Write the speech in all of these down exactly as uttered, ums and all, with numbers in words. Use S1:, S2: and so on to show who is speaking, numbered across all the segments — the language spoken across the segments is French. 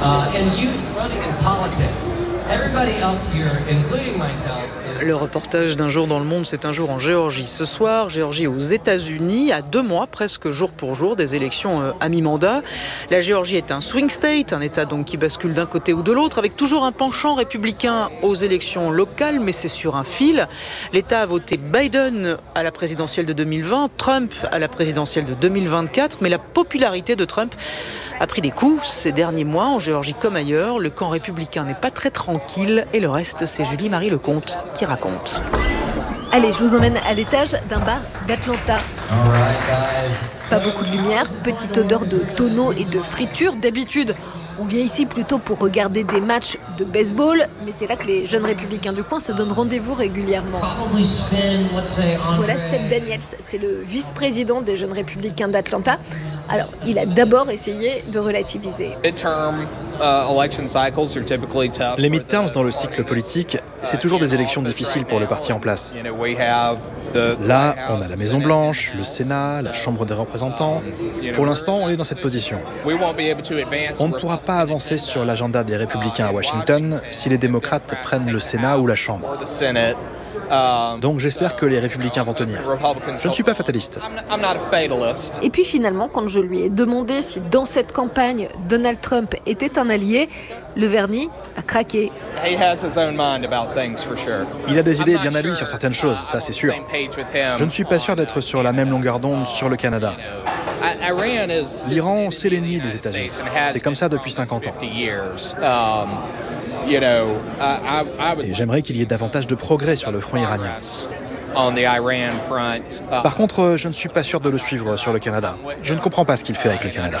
S1: uh, and youth running in politics. Everybody up here, including myself.
S2: Le reportage d'un jour dans le monde, c'est un jour en Géorgie. Ce soir, Géorgie aux États-Unis, à deux mois, presque jour pour jour, des élections à mi-mandat. La Géorgie est un swing state, un État donc qui bascule d'un côté ou de l'autre, avec toujours un penchant républicain aux élections locales, mais c'est sur un fil. L'État a voté Biden à la présidentielle de deux mille vingt, Trump à la présidentielle de deux mille vingt-quatre, mais la popularité de Trump a pris des coups ces derniers mois, en Géorgie comme ailleurs. Le camp républicain n'est pas très tranquille, et le reste, c'est Julie-Marie Lecomte qui raconte.
S3: Allez, je vous emmène à l'étage d'un bar d'Atlanta. Pas beaucoup de lumière, petite odeur de tonneau et de friture. D'habitude, on vient ici plutôt pour regarder des matchs de baseball, mais c'est là que les jeunes républicains du coin se donnent rendez-vous régulièrement. Voilà, Seth Daniels, c'est le vice-président des jeunes républicains d'Atlanta. Alors, il a d'abord essayé de relativiser.
S4: Les midterms dans le cycle politique, c'est toujours des élections difficiles pour le parti en place. Là, on a la Maison-Blanche, le Sénat, la Chambre des représentants. Pour l'instant, on est dans cette position. On ne pourra pas avancer sur l'agenda des républicains à Washington si les démocrates prennent le Sénat ou la Chambre. Donc j'espère que les républicains vont tenir. Je ne suis pas fataliste.
S3: Et puis finalement, quand je lui ai demandé si dans cette campagne, Donald Trump était un allié, le vernis a craqué.
S4: Il a des idées bien à lui sur certaines choses, ça c'est sûr. Je ne suis pas sûr d'être sur la même longueur d'onde sur le Canada. L'Iran, c'est l'ennemi des États-Unis. C'est comme ça depuis cinquante ans. Et j'aimerais qu'il y ait davantage de progrès sur le front iranien. Par contre, je ne suis pas sûr de le suivre sur le Canada. Je ne comprends pas ce qu'il fait avec le Canada.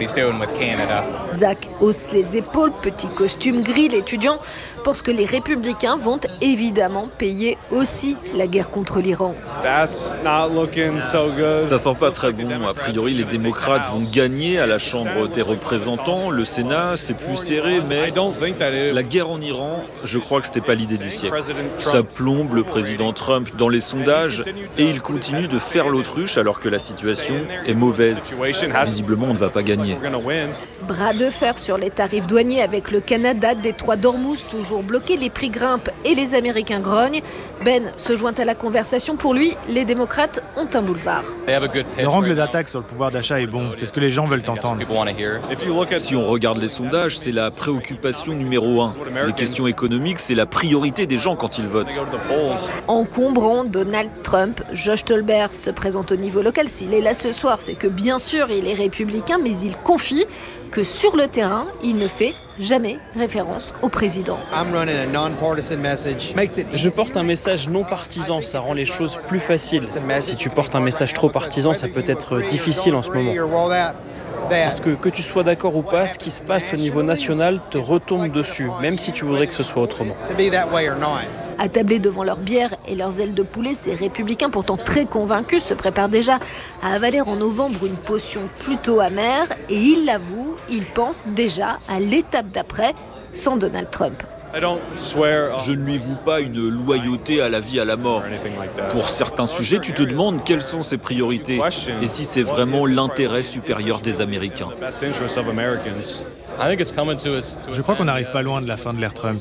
S3: Zach hausse les épaules, petit costume gris, l'étudiant pense que les républicains vont évidemment payer aussi la guerre contre l'Iran.
S5: Ça sent pas très bon. A priori, les démocrates vont gagner à la Chambre des représentants. Le Sénat, c'est plus serré, mais la guerre en Iran, je crois que c'était pas l'idée du siècle. Ça plombe le président Trump dans les sondages et il continue de faire l'autruche alors que la situation est mauvaise. Visiblement, on ne va pas gagner.
S3: Bras de fer sur les tarifs douaniers avec le Canada, détroit d'Ormuz toujours bloqué, les prix grimpent et les Américains grognent. Ben se joint à la conversation. Pour lui, les démocrates ont un boulevard.
S6: Leur angle d'attaque sur le pouvoir d'achat est bon, c'est ce que les gens veulent entendre.
S5: Si on regarde les sondages, c'est la préoccupation numéro un. Les questions économiques, c'est la priorité des gens quand ils votent.
S3: Encombrant Donald Trump, Josh Tolbert se présente au niveau local. S'il est là ce soir, c'est que bien sûr il est républicain, mais il confie que sur le terrain, il ne fait jamais référence au président.
S7: Je porte un message non partisan, ça rend les choses plus faciles. Si tu portes un message trop partisan, ça peut être difficile en ce moment. Parce que que tu sois d'accord ou pas, ce qui se passe au niveau national te retombe dessus, même si tu voudrais que ce soit autrement.
S3: Attablés devant leur bière et leurs ailes de poulet, ces républicains, pourtant très convaincus, se préparent déjà à avaler en novembre une potion plutôt amère. Et ils l'avouent, ils pensent déjà à l'étape d'après, sans Donald Trump.
S5: Je ne lui voue pas une loyauté à la vie, à la mort. Pour certains sujets, tu te demandes quelles sont ses priorités et si c'est vraiment l'intérêt supérieur des Américains.
S6: Je crois qu'on n'arrive pas loin de la fin de l'ère Trump.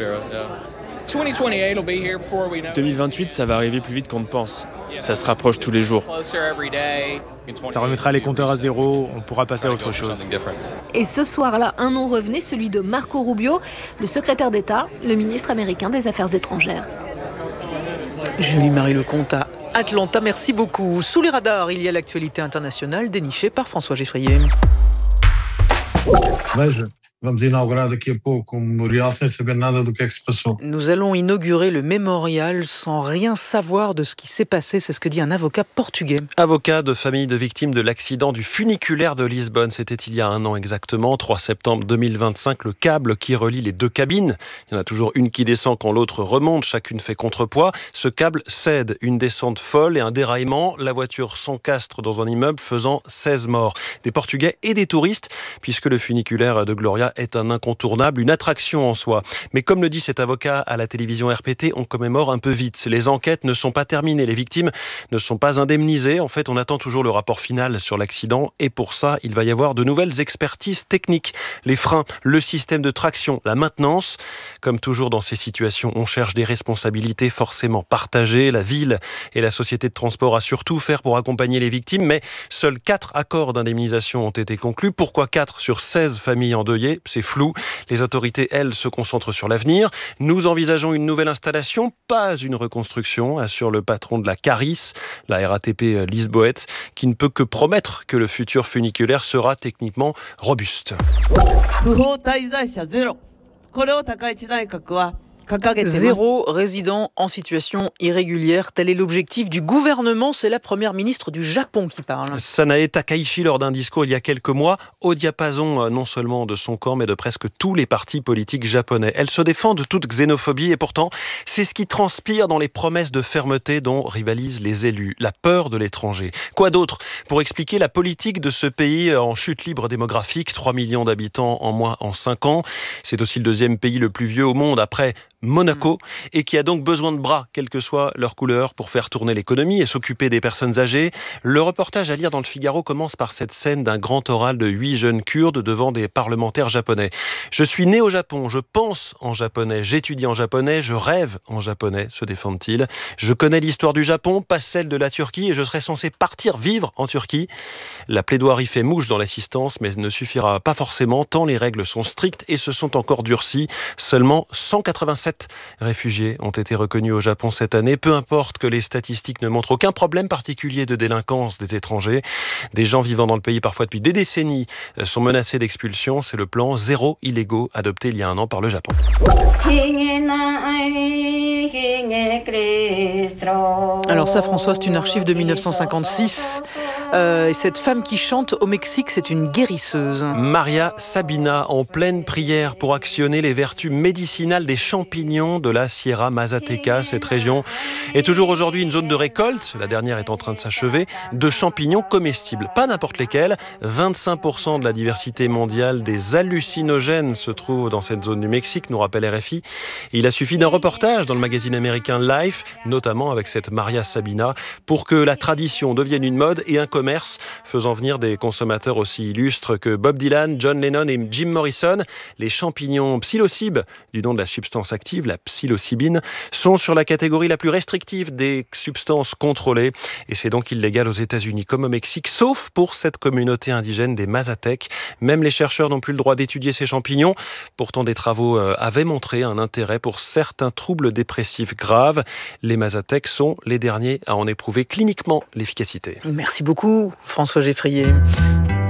S7: deux mille vingt-huit, ça va arriver plus vite qu'on ne pense. Ça se rapproche tous les jours.
S6: Ça remettra les compteurs à zéro, on pourra passer à autre chose.
S3: Et ce soir-là, un nom revenait, celui de Marco Rubio, le secrétaire d'État, le ministre américain des Affaires étrangères.
S2: Julie-Marie Lecomte à Atlanta, merci beaucoup. Sous les radars, il y a l'actualité internationale dénichée par François Geffrier.
S8: Vamos inaugurar daqui a pouco um memorial sem saber nada do que é que se passou.
S2: Nous allons inaugurer le mémorial sans rien savoir de ce qui s'est passé, c'est ce que dit un avocat portugais.
S9: Avocat de famille de victimes de l'accident du funiculaire de Lisbonne. C'était il y a un an exactement, trois septembre deux mille vingt-cinq. Le câble qui relie les deux cabines, il y en a toujours une qui descend quand l'autre remonte, chacune fait contrepoids. Ce câble cède, une descente folle et un déraillement. La voiture s'encastre dans un immeuble faisant seize morts. Des Portugais et des touristes, puisque le funiculaire de Gloria Mandela est un incontournable, une attraction en soi. Mais comme le dit cet avocat à la télévision R P T, on commémore un peu vite. Les enquêtes ne sont pas terminées, les victimes ne sont pas indemnisées. En fait, on attend toujours le rapport final sur l'accident et pour ça, il va y avoir de nouvelles expertises techniques. Les freins, le système de traction, la maintenance. Comme toujours dans ces situations, on cherche des responsabilités forcément partagées. La ville et la société de transport assurent tout faire pour accompagner les victimes, mais seuls quatre accords d'indemnisation ont été conclus. Pourquoi quatre sur seize familles endeuillées? C'est flou. Les autorités, elles, se concentrent sur l'avenir. Nous envisageons une nouvelle installation, pas une reconstruction, assure le patron de la Caris, la R A T P Lisboète, qui ne peut que promettre que le futur funiculaire sera techniquement robuste.
S2: Zéro résident en situation irrégulière, tel est l'objectif du gouvernement. C'est la première ministre du Japon qui parle.
S9: Sanae Takaichi, lors d'un discours il y a quelques mois, au diapason non seulement de son camp, mais de presque tous les partis politiques japonais. Elle se défend de toute xénophobie et pourtant, c'est ce qui transpire dans les promesses de fermeté dont rivalisent les élus. La peur de l'étranger. Quoi d'autre pour expliquer la politique de ce pays en chute libre démographique, trois millions d'habitants en moins en cinq ans. C'est aussi le deuxième pays le plus vieux au monde après Monaco, et qui a donc besoin de bras, quelle que soit leur couleur, pour faire tourner l'économie et s'occuper des personnes âgées. Le reportage à lire dans le Figaro commence par cette scène d'un grand oral de huit jeunes Kurdes devant des parlementaires japonais. Je suis né au Japon, je pense en japonais, j'étudie en japonais, je rêve en japonais, se défendent-ils. Je connais l'histoire du Japon, pas celle de la Turquie, et je serais censé partir vivre en Turquie. La plaidoirie fait mouche dans l'assistance, mais ne suffira pas forcément, tant les règles sont strictes et se sont encore durcies. Seulement cent quatre-vingt-sept réfugiés ont été reconnus au Japon cette année. Peu importe que les statistiques ne montrent aucun problème particulier de délinquance des étrangers. Des gens vivant dans le pays parfois depuis des décennies sont menacés d'expulsion. C'est le plan zéro illégaux adopté il y a un an par le Japon.
S2: Alors ça, François, c'est une archive de mille neuf cent cinquante-six. Euh, et cette femme qui chante au Mexique, c'est une guérisseuse.
S9: Maria Sabina, en pleine prière pour actionner les vertus médicinales des champignons de la Sierra Mazateca. Cette région est toujours aujourd'hui une zone de récolte, la dernière est en train de s'achever, de champignons comestibles. Pas n'importe lesquels, vingt-cinq pour cent de la diversité mondiale des hallucinogènes se trouve dans cette zone du Mexique, nous rappelle R F I. Il a suffi d'un reportage dans le magazine américain Life, notamment avec cette Maria Sabina, pour que la tradition devienne une mode et un commerce, faisant venir des consommateurs aussi illustres que Bob Dylan, John Lennon et Jim Morrison. Les champignons psilocybes, du nom de la substance active, la psilocybine, sont sur la catégorie la plus restrictive des substances contrôlées. Et c'est donc illégal aux États-Unis comme au Mexique, sauf pour cette communauté indigène des Mazatèques. Même les chercheurs n'ont plus le droit d'étudier ces champignons. Pourtant, des travaux avaient montré un intérêt pour certains troubles dépressifs graves. Les Mazatèques sont les derniers à en éprouver cliniquement l'efficacité.
S2: Merci beaucoup, François Geffrier.